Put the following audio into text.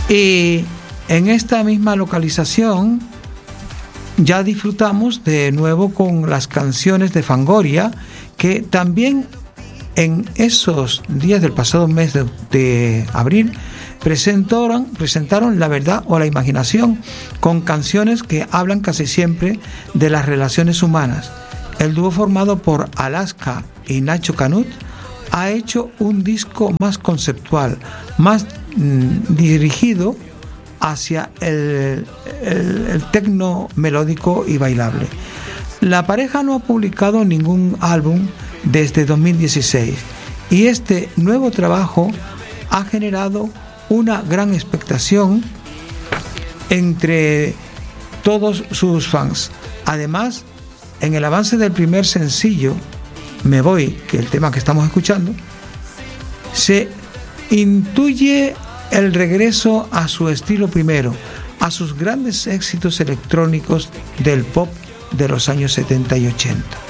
Y en esta misma localización ya disfrutamos de nuevo con las canciones de Fangoria, que también en esos días del pasado mes de abril presentaron La Verdad o la Imaginación, con canciones que hablan casi siempre de las relaciones humanas. El dúo formado por Alaska y Nacho Canut ha hecho un disco más conceptual, más dirigido hacia el tecno melódico y bailable. La pareja no ha publicado ningún álbum desde 2016 y este nuevo trabajo ha generado una gran expectación entre todos sus fans. Además, en el avance del primer sencillo, Me Voy, que es el tema que estamos escuchando, se intuye el regreso a su estilo primero, a sus grandes éxitos electrónicos del pop de los años 70 y 80.